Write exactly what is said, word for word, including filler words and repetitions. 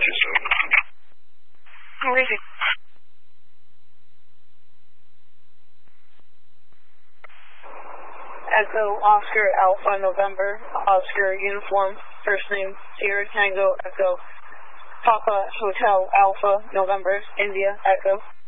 you, sir. Easy. Echo Oscar Alpha November Oscar Uniform first name Sierra Tango Echo Papa Hotel Alpha November India Echo.